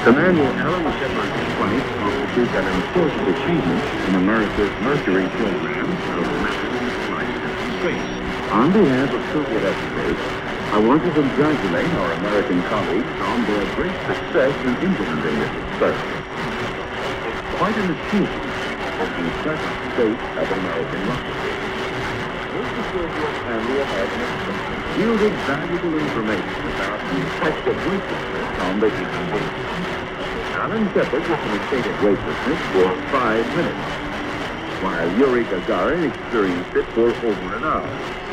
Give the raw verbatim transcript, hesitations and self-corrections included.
Commander Alan Shepard's flight constitutes an important achievement in America's Mercury program of manned flight into space. On behalf of Soviet experts, I want to congratulate our American colleagues on their great success in implementing this experiment. It's quite an achievement of the present state of American rocketry. This is Soviet and the American experiment yielded valuable information about the effect of weightlessness on the human being. Alan Shepard was in a state of weightlessness for five minutes, while Yuri Gagarin experienced it for over an hour.